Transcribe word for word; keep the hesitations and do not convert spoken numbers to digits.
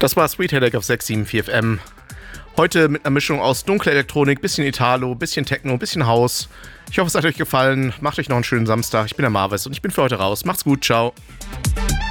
Das war Sweet Headache auf sechs sieben vier F M. Heute mit einer Mischung aus dunkler Elektronik, bisschen Italo, bisschen Techno, bisschen House. Ich hoffe, es hat euch gefallen. Macht euch noch einen schönen Samstag. Ich bin der Marvis und ich bin für heute raus. Macht's gut, ciao.